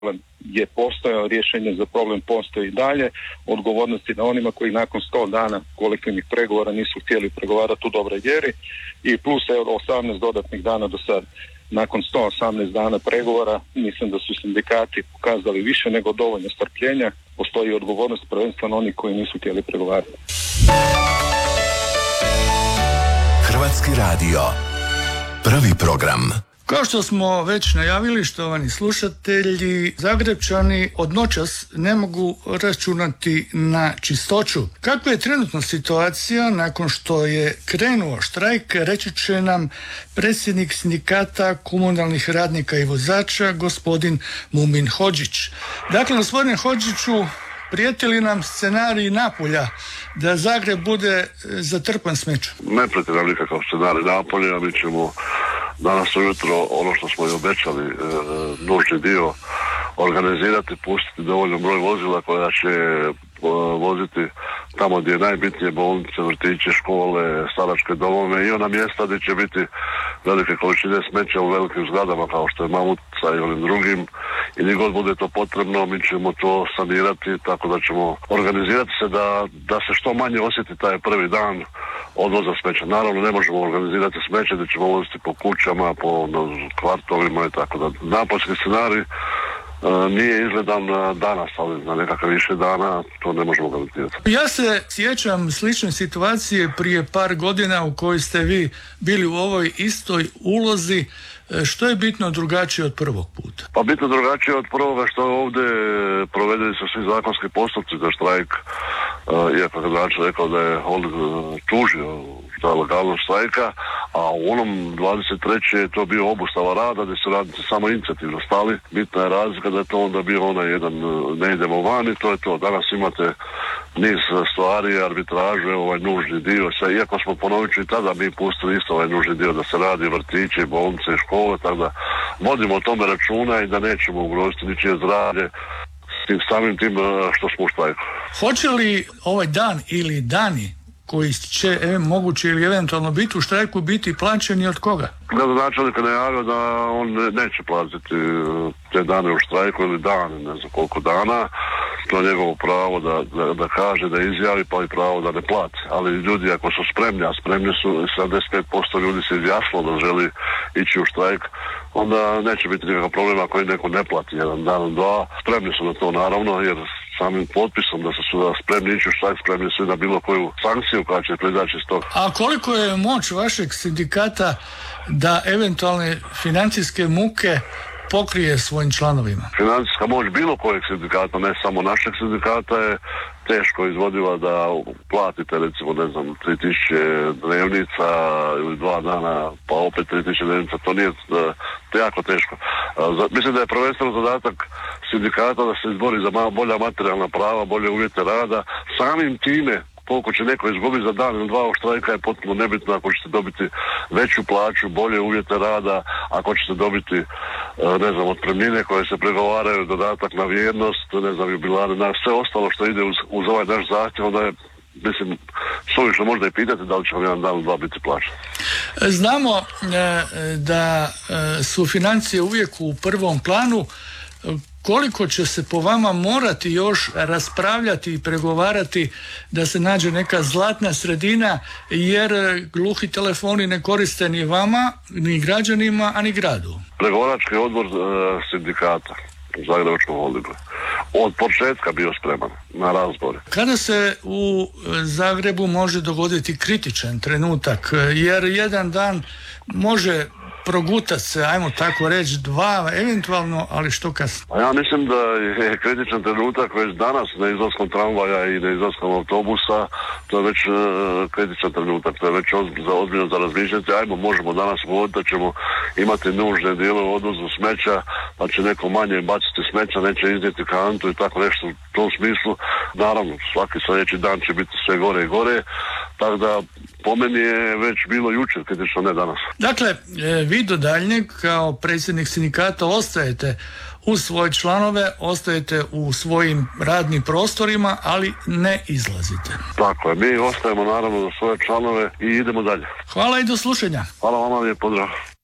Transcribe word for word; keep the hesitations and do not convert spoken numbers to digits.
je postojao, rješenje za problem postoji i dalje, odgovornosti na onima koji nakon sto dana kolektivnih pregovora nisu htjeli pregovarati u dobroj vjeri i plus evo osamnaest dodatnih dana do sad. Nakon sto osamnaest dana pregovora mislim da su sindikati pokazali više nego dovoljno strpljenja, postoji odgovornost prvenstveno onih koji nisu htjeli pregovarati. Hrvatski radio, prvi program. Kao što smo već najavili, štovani slušatelji, Zagrepčani od noćas ne mogu računati na čistoću. Kakva je trenutna situacija nakon što je krenuo štrajk, reći će nam predsjednik sindikata komunalnih radnika i vozača, gospodin Mumin Hodžić. Dakle, gospodine Hodžiću, prijeti li nam scenarij Napulja da Zagreb bude zatrpan smećem? Ne prijeti nam nikakav scenarij Napulja, mi ćemo danas ujutro ono što smo i obećali, e, nužni dio organizirati, pustiti dovoljno broj vozila koja će e, voziti tamo gdje je najbitnije, bolnice, vrtiće, škole, staračke domove i ona mjesta gdje će biti velike količine smeća u velikim zgradama kao što je Mamutica i onim drugim, i gdje god bude to potrebno mi ćemo to sanirati, tako da ćemo organizirati se da, da se što manje osjeti taj prvi dan odvoza smeća. Naravno ne možemo organizirati smeće gdje ćemo voziti po kućama, po no, kvartovima i tako da. Napoljski scenarij Uh, nije izgledan uh, danas, ali na nekakav više dana to ne možemo garantirati. Ja se sjećam slične situacije prije par godina u kojoj ste vi bili u ovoj istoj ulozi. Što je bitno drugačije od prvog puta? Pa bitno drugačije od prvoga što ovdje provedeni su svi zakonski postupci za štrajk, uh, iako je gradonačelnik rekao da je on uh, tužio za legalnost štrajka, a u onom dvadeset trećem je to bio obustava rada gdje su radnici samo inicijativno stali. Bitna je razlika da je to onda bio onaj jedan ne idemo van i to je to. Danas imate niz stvari, arbitražu, ovaj nužni dio, sve, iako smo ponovit ću i tada mi pustili isto ovaj nužni dio da se radi vrtiće, bolnice, škole, tako da vodimo o tome računa i da nećemo ugroziti ničije zdravlje s tim samim tim što smo u štrajku. Hoće li ovaj dan ili dani koji će e, moguće ili eventualno biti u štrajku biti plaćeni od koga? Gradonačelnik je najavio da on neće platiti te dane u štrajku ili dan, ne znam koliko dana. To je njegovo pravo da, da, da kaže, da izjavi, pa i pravo da ne plati. Ali ljudi ako su spremni, a spremni su, sedamdeset pet posto ljudi se izjasnilo da želi ići u štrajk, onda neće biti nikakav problem ako i neko ne plati jedan dan, dva. Spremni su na to naravno, jer samim potpisom da su spremni ići u štrajk, spremni su i na bilo koju sankciju koja će proizaći iz toga. A koliko je moć vašeg sindikata da eventualne financijske muke pokrije svojim članovima? Financijska moć bilo kojeg sindikata, ne samo našeg sindikata, je teško izvodiva da platite recimo ne znam tri tisuće dnevnica ili dva dana pa opet tri tisuće dnevnica, to nije, to je jako teško. Mislim da je prvenstveno zadatak sindikata da se izbori za bolja materijalna prava, bolje uvjete rada. Samim time koliko će neko izgubiti za dan ili dva u štrajka je potpuno nebitno ako ćete dobiti veću plaću, bolje uvjete rada, ako ćete dobiti ne znam otpremnine koje se pregovaraju, dodatak na vjernost, ne znam jubilare, na sve ostalo što ide uz, uz ovaj naš zahtjev, onda je mislim, suvišno možda i pitati da li će vam jedan dan ili dva biti plaćen. Znamo e, da e, su financije uvijek u prvom planu. Koliko će se po vama morati još raspravljati i pregovarati da se nađe neka zlatna sredina, jer gluhi telefoni ne koriste ni vama, ni građanima, a ni gradu? Pregovarački odbor e, sindikata u Zagrebačkom holdingu od početka bio spreman na razgovore. Kada se u Zagrebu može dogoditi kritičan trenutak, jer jedan dan može progutati se, ajmo tako reći, dva eventualno, ali što kasno? A ja mislim da je kritičan trenutak već danas na izlaskom tramvaja i na izlaskom autobusa, to je već uh, kritičan trenutak, to je već ozbiljno za razmišljati. Ajmo, možemo danas govoriti da ćemo imati nužne dijelove u odvozu smeća, pa će neko manje baciti smeća, neće iznijeti kantu i tako nešto u tom smislu. Naravno, svaki sljedeći dan će biti sve gore i gore, tako da po meni je već bilo jučer kritično, ne danas. Dakle, vi do daljnjeg kao predsjednik sindikata ostajete uz svoje članove, ostajete u svojim radnim prostorima, ali ne izlazite. Tako je, mi ostajemo naravno za svoje članove i idemo dalje. Hvala i do slušanja. Hvala vama, lijep pozdrav.